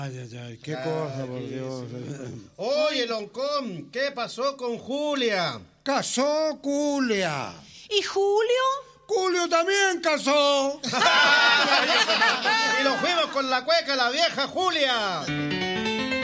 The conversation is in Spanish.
Ay, qué cosa, por Dios. Oye, Loncón, ¿qué pasó con Julia? Casó Julia. ¿Y Julio? Julio también casó. Y nos fuimos con la cueca, la vieja Julia.